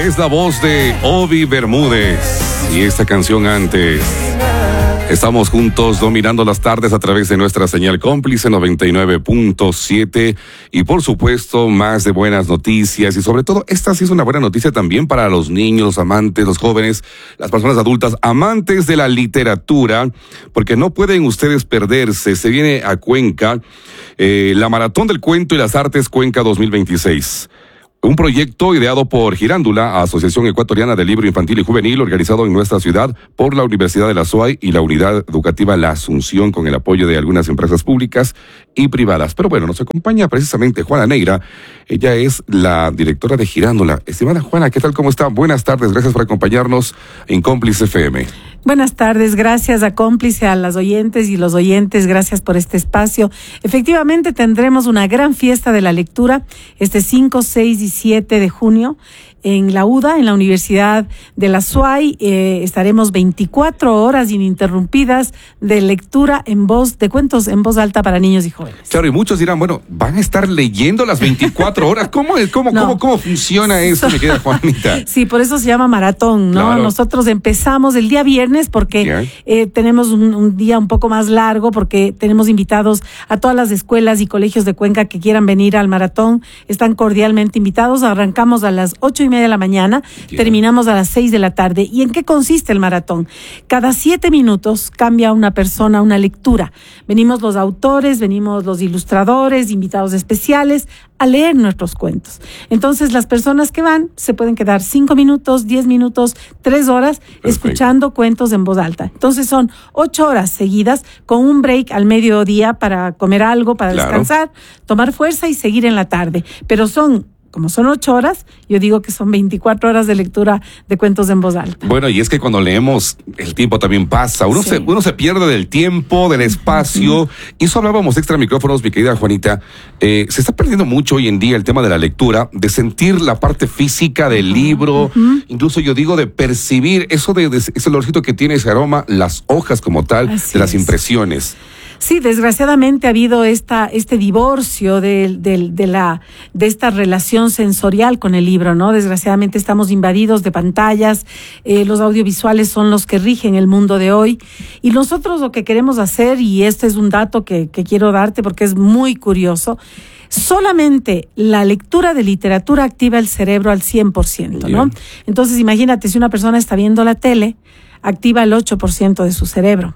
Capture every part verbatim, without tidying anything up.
es la voz de Obi Bermúdez y esta canción antes. Estamos juntos dominando las tardes a través de nuestra señal cómplice noventa y nueve punto siete y por supuesto más de buenas noticias y sobre todo esta sí es una buena noticia también para los niños, los amantes, los jóvenes, las personas adultas, amantes de la literatura, porque no pueden ustedes perderse. Se viene a Cuenca eh, la Maratón del Cuento y las Artes Cuenca dos mil veintiséis. Un proyecto ideado por Girándula, Asociación Ecuatoriana del Libro Infantil y Juvenil, organizado en nuestra ciudad por la Universidad de la S O A I y la Unidad Educativa La Asunción, con el apoyo de algunas empresas públicas y privadas. Pero bueno, nos acompaña precisamente Juana Neira. Ella es la directora de Girándula. Estimada Juana, ¿qué tal? ¿Cómo está? Buenas tardes. Gracias por acompañarnos en Cómplice F M. Buenas tardes, gracias a Cómplice, a las oyentes y los oyentes, gracias por este espacio. Efectivamente tendremos una gran fiesta de la lectura este cinco, seis y siete de junio en la U D A, en la Universidad de la S O A I. Eh, estaremos veinticuatro horas ininterrumpidas de lectura en voz, de cuentos en voz alta para niños y jóvenes. Claro, y muchos dirán, bueno, ¿van a estar leyendo las veinticuatro horas? ¿Cómo, cómo, no. cómo, cómo funciona eso, mi querida Juanita? Sí, por eso se llama maratón, ¿no? Claro. Nosotros empezamos el día viernes porque yeah. eh, tenemos un, un día un poco más largo, porque tenemos invitados a todas las escuelas y colegios de Cuenca que quieran venir al maratón. Están cordialmente invitados. Arrancamos a las ocho y media de la mañana, yeah. terminamos a las seis de la tarde. ¿Y en qué consiste el maratón? Cada siete minutos cambia una persona una lectura. Venimos los autores, venimos los ilustradores, invitados especiales a leer nuestros cuentos. Entonces las personas que van se pueden quedar cinco minutos, diez minutos, tres horas Perfecto. escuchando cuentos en voz alta. Entonces son ocho horas seguidas con un break al mediodía para comer algo, para claro. descansar, tomar fuerza y seguir en la tarde. Pero son Como son ocho horas, yo digo que son veinticuatro horas de lectura de cuentos en voz alta. Bueno, y es que cuando leemos, el tiempo también pasa. Uno, sí. se, uno se pierde del tiempo, del espacio. Uh-huh. Y eso hablábamos extra micrófonos, mi querida Juanita. Eh, se está perdiendo mucho hoy en día el tema de la lectura, de sentir la parte física del uh-huh. libro. Uh-huh. Incluso yo digo de percibir eso de, de ese olorcito que tiene ese aroma, las hojas como tal, Así de las es. impresiones. Sí, desgraciadamente ha habido esta, este divorcio de, de, de, la, de esta relación sensorial con el libro, ¿no? Desgraciadamente estamos invadidos de pantallas, eh, los audiovisuales son los que rigen el mundo de hoy. Y nosotros lo que queremos hacer, y este es un dato que, que quiero darte porque es muy curioso, solamente la lectura de literatura activa el cerebro al cien por ciento, ¿no? Yeah. Entonces imagínate, si una persona está viendo la tele, activa el ocho por ciento de su cerebro.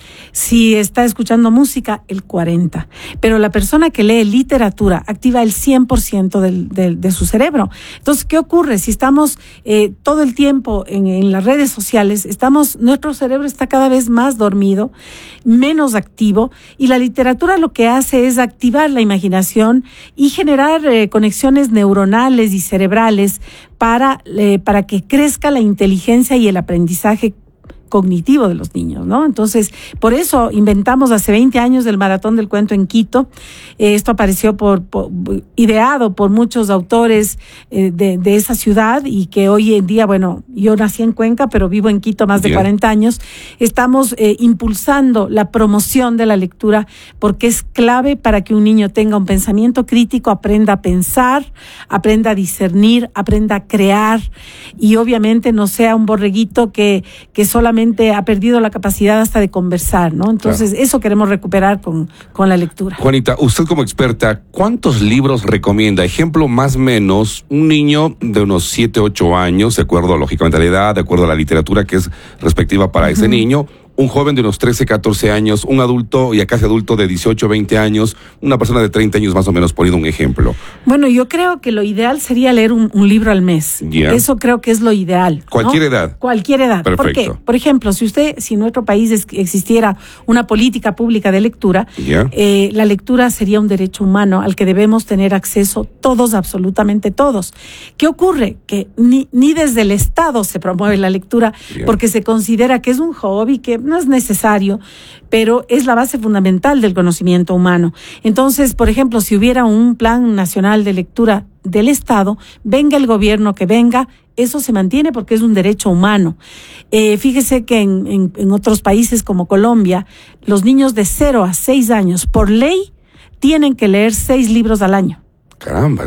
Si está escuchando música, el cuarenta por ciento. Pero la persona que lee literatura activa el cien por ciento del, del, de su cerebro. Entonces, ¿qué ocurre? Si estamos eh, todo el tiempo en, en las redes sociales, estamos, nuestro cerebro está cada vez más dormido, menos activo, y la literatura lo que hace es activar la imaginación y generar eh, conexiones neuronales y cerebrales para, eh, para que crezca la inteligencia y el aprendizaje cognitivo de los niños, ¿no? Entonces, por eso inventamos hace veinte años el Maratón del Cuento en Quito. Eh, esto apareció por, por ideado por muchos autores eh, de, de esa ciudad, y que hoy en día, bueno, yo nací en Cuenca, pero vivo en Quito más de yeah. cuarenta años. Estamos eh, impulsando la promoción de la lectura porque es clave para que un niño tenga un pensamiento crítico, aprenda a pensar, aprenda a discernir, aprenda a crear, y obviamente no sea un borreguito que, que solamente ha perdido la capacidad hasta de conversar, ¿no? Entonces, claro. eso queremos recuperar con, con la lectura. Juanita, usted como experta, ¿cuántos libros recomienda? Ejemplo, más o menos, un niño de unos siete, ocho años, de acuerdo, lógicamente, a la edad, de acuerdo a la literatura que es respectiva para uh-huh. ese niño, un joven de unos trece, catorce años, un adulto ya casi adulto de dieciocho, veinte años, una persona de treinta años más o menos, poniendo un ejemplo. Bueno, yo creo que lo ideal sería leer un, un libro al mes. Yeah. Eso creo que es lo ideal, ¿no? Cualquier edad. Cualquier edad. Perfecto. ¿Por qué? Por ejemplo, si usted, si en nuestro país es, existiera una política pública de lectura, yeah. eh, la lectura sería un derecho humano al que debemos tener acceso todos, absolutamente todos. ¿Qué ocurre? Que ni, ni desde el Estado se promueve la lectura yeah. porque se considera que es un hobby, que no es necesario, pero es la base fundamental del conocimiento humano. Entonces, por ejemplo, si hubiera un plan nacional de lectura del Estado, venga el gobierno que venga, eso se mantiene porque es un derecho humano. Eh, fíjese que en, en, en otros países como Colombia, los niños de cero a seis años, por ley, tienen que leer seis libros al año. Caramba, eso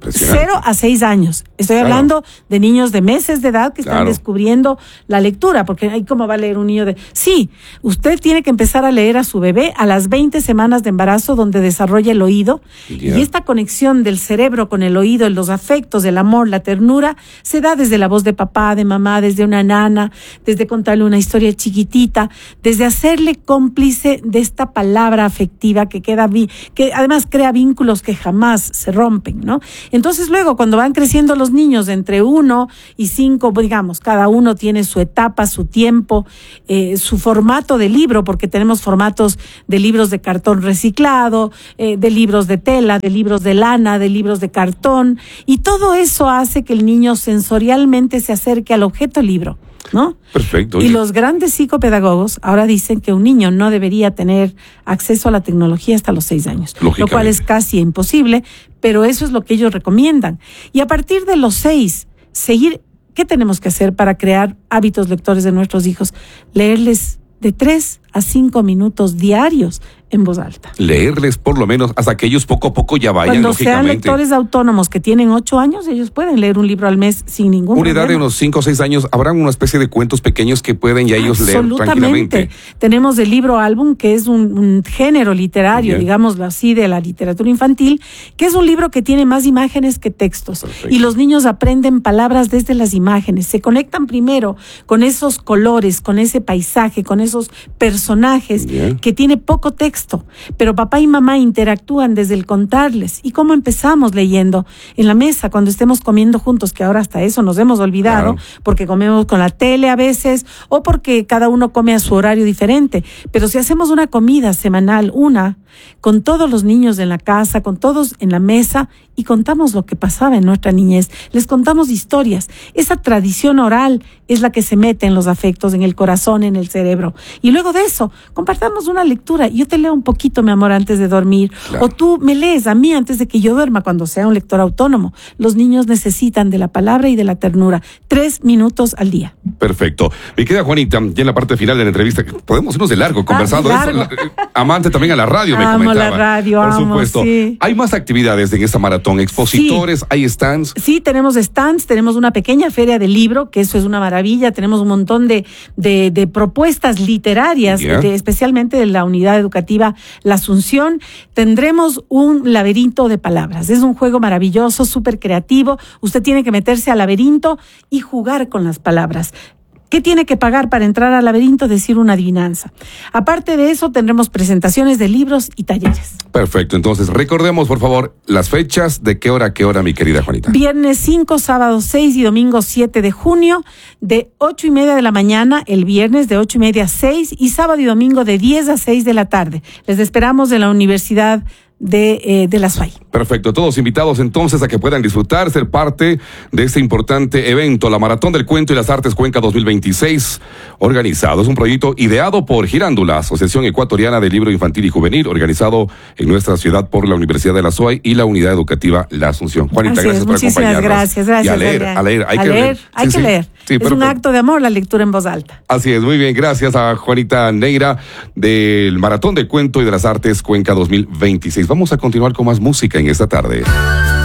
Cero a seis años. Estoy Claro. hablando de niños de meses de edad que están Claro. descubriendo la lectura, porque ay, ¿cómo va a leer un niño de...? Sí, usted tiene que empezar a leer a su bebé a las veinte semanas de embarazo, donde desarrolla el oído, Ya. y esta conexión del cerebro con el oído, los afectos, el amor, la ternura, se da desde la voz de papá, de mamá, desde una nana, desde contarle una historia chiquitita, desde hacerle cómplice de esta palabra afectiva que queda, vi- que además crea vínculos que jamás se rompen, ¿no? Entonces luego, cuando van creciendo los niños de entre uno y cinco, digamos, cada uno tiene su etapa, su tiempo, eh, su formato de libro, porque tenemos formatos de libros de cartón reciclado, eh, de libros de tela, de libros de lana, de libros de cartón, y todo eso hace que el niño sensorialmente se acerque al objeto libro, ¿no? Perfecto. Y los grandes psicopedagogos ahora dicen que un niño no debería tener acceso a la tecnología hasta los seis años, lo cual Lógicamente. es casi imposible, pero eso es lo que ellos recomiendan. Y a partir de los seis, seguir, ¿qué tenemos que hacer para crear hábitos lectores de nuestros hijos? Leerles de tres a cinco minutos diarios en voz alta. Leerles por lo menos hasta que ellos poco a poco ya vayan, Cuando sean lógicamente. lectores autónomos que tienen ocho años, ellos pueden leer un libro al mes sin ningún Una edad de problema. unos cinco o seis años, habrán una especie de cuentos pequeños que pueden ya ellos leer tranquilamente. Tenemos el libro álbum, que es un, un género literario, Bien. digámoslo así, de la literatura infantil, que es un libro que tiene más imágenes que textos. Perfecto. Y los niños aprenden palabras desde las imágenes. Se conectan primero con esos colores, con ese paisaje, con esos personajes Bien. que tiene poco texto. Pero papá y mamá interactúan desde el contarles. ¿Y cómo empezamos leyendo? En la mesa, cuando estemos comiendo juntos, que ahora hasta eso nos hemos olvidado, Claro. porque comemos con la tele a veces, o porque cada uno come a su horario diferente. Pero si hacemos una comida semanal, una, con todos los niños en la casa, con todos en la mesa, y contamos lo que pasaba en nuestra niñez, les contamos historias. Esa tradición oral es la que se mete en los afectos, en el corazón, en el cerebro. Y luego de eso, compartamos una lectura. Yo te leo un poquito, mi amor, antes de dormir. Claro. O tú me lees a mí antes de que yo duerma, cuando sea un lector autónomo. Los niños necesitan de la palabra y de la ternura. Tres minutos al día. Perfecto. Mi querida Juanita, ya en la parte final de la entrevista, podemos irnos de largo conversando. Ah, largo. Esto, la- amante también a la radio, me Amo comentaba. la radio, Por amo, supuesto. sí. Hay más actividades en esta maratón, expositores, hay stands. Sí, tenemos stands, tenemos una pequeña feria de libro, que eso es una maravilla, tenemos un montón de, de, de propuestas literarias, Yeah. de- especialmente de la unidad educativa La Asunción. Tendremos un laberinto de palabras, es un juego maravilloso, súper creativo, usted tiene que meterse al laberinto y jugar con las palabras. ¿Qué tiene que pagar para entrar al laberinto? Decir una adivinanza. Aparte de eso, tendremos presentaciones de libros y talleres. Perfecto. Entonces, recordemos, por favor, las fechas, de qué hora a qué hora, mi querida Juanita. Viernes cinco, sábado seis y domingo siete de junio, de ocho y media de la mañana, el viernes de ocho y media a seis, y sábado y domingo de diez a seis de la tarde. Les esperamos en la Universidad de, eh, de la S U A Y. Perfecto, todos invitados entonces a que puedan disfrutar, ser parte de este importante evento, la Maratón del Cuento y las Artes Cuenca dos mil veintiséis, organizado. Es un proyecto ideado por Girándula, Asociación Ecuatoriana de Libro Infantil y Juvenil, organizado en nuestra ciudad por la Universidad de la S U A Y y la Unidad Educativa La Asunción. Juanita, Así gracias es, por muchísimas acompañarnos. gracias, gracias. Y a leer, Adrián. a leer, hay a que leer. leer. Hay Sí, que sí. leer. Sí, es un perfecto. acto de amor la lectura en voz alta. Así es, muy bien, gracias a Juanita Neira del Maratón del Cuento y de las Artes Cuenca dos mil veintiséis. Vamos a continuar con más música en esta tarde.